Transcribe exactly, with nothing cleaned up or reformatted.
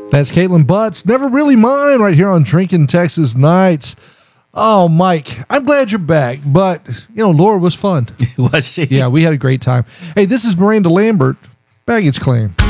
That's Caitlin Butts. Never Really Mine right here on Drinking Texas Nights. Oh, Mike, I'm glad you're back. But, you know, Laura was fun. Was she? Yeah, we had a great time. Hey, this is Miranda Lambert, Baggage Claim.